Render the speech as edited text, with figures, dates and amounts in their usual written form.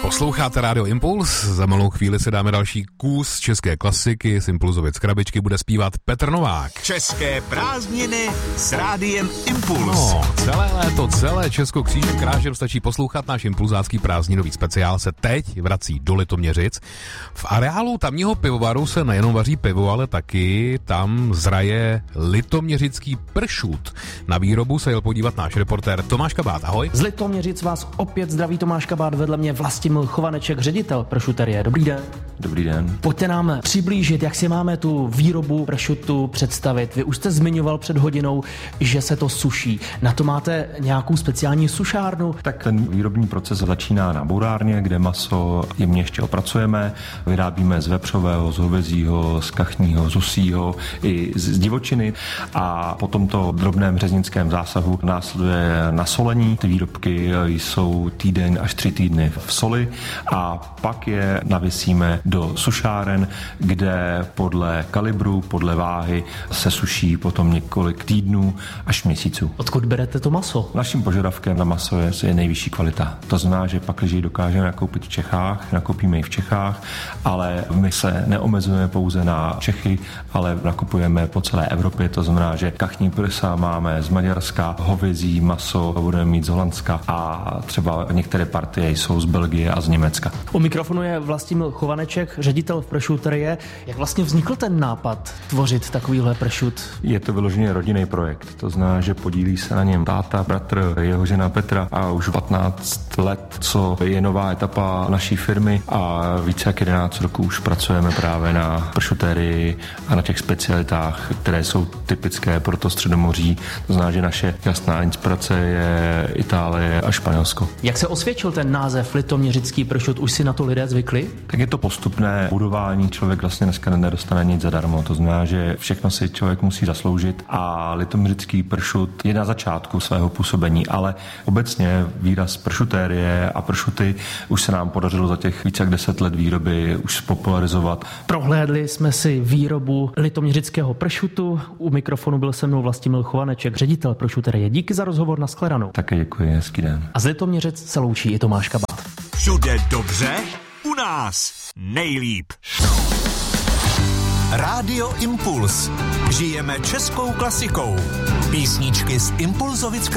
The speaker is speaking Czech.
Posloucháte Rádio Impuls, za malou chvíli se dáme další kus české klasiky, z Impulzovic krabičky bude zpívat Petr Novák. České prázdniny s Rádiem Impuls. No, celé léto, celé Česko křížem krážem stačí poslouchat náš impulzácký prázdninový speciál se teď vrací do Litoměřic. V areálu tamního pivovaru se nejenom vaří pivo, ale taky tam zraje litoměřický pršut. Na výrobu se jel podívat náš reportér Tomáš Kabát. Ahoj. Z Litoměřic vás opět zdraví Tomáš Kabát, vedle mě Vlastimil Chovaneček, ředitel pršuterie. Dobrý den. Dobrý den. Pojďte nám přiblížit, jak si máme tu výrobu pršutu představit. Vy už jste zmiňoval před hodinou, že se to suší. Na to máte nějakou speciální sušárnu? Tak ten výrobní proces začíná na bourárně, kde maso jemně ještě opracujeme. Vyrábíme z vepřového, z hovězího, z kachního, z husího i z divočiny a po tomto drobném řeznickém zásahu následuje nasolení. Ty výrobky jsou týden až 3 týdny v soli a pak je navěsíme do sušáren, kde podle kalibru, podle váhy se suší potom několik týdnů až měsíců. Odkud berete to maso? Naším požadavkem na maso je nejvyšší kvalita. To znamená, že pak, když ji dokážeme nakoupit v Čechách, nakoupíme ji v Čechách, ale my se neomezujeme pouze na Čechy, ale nakupujeme po celé Evropě. To znamená, že kachní prsa máme z Maďarska, hovězí maso budeme mít z Holandska a třeba některé partie jsou z Belgie a z Německa. U mikrofonu je Vlastimil Chovaneček, ředitel v pršuterie. Jak vlastně vznikl ten nápad tvořit takovýhle pršut? Je to vyloženě rodinný projekt. To znamená, že podílí se na něm táta, bratr, jeho žena Petra a už 15 let, co je nová etapa naší firmy a více jak 11 roků už pracujeme právě na pršuterii a na těch specialitách, které jsou typické pro to Středomoří. To znamená, že naše jasná inspirace je Itálie a Španělsko. Jak se osvědčil ten název litoměřický pršut? Už si na to lidé zvykli? Tak je to postupné budování, člověk vlastně dneska nedostane nic zadarmo, to znamená, že všechno si člověk musí zasloužit a litoměřický pršut je na začátku svého působení, ale obecně výraz pršutérie a pršuty už se nám podařilo za těch více jak 10 let výroby už spopularizovat. Prohlédli jsme si výrobu litoměřického pršutu. U mikrofonu byl se mnou Vlastimil Chovaneček, ředitel pršuterie. Díky za rozhovor, nashledanou. Také děkuji, hezký den. A z Litoměřic se loučí i Tomáš Kabát. Všude dobře, u nás nejlíp. Rádio Impuls. Žijeme českou klasikou. Písničky z Impulzovic krabičky.